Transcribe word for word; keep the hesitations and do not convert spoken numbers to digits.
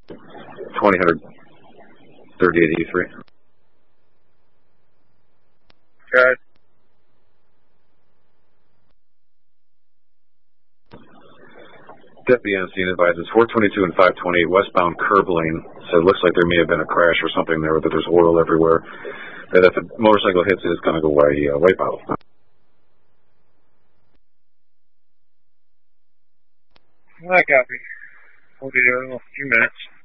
twenty hundred thirty-eight eighty-three. Okay. Deputy on scene advises four twenty-two and five twenty-eight westbound curb lane. So it looks like there may have been a crash or something there, that there's oil everywhere. That if the motorcycle hits it, it's going to go away, uh, wipe out. I copy. We'll be there in a few minutes.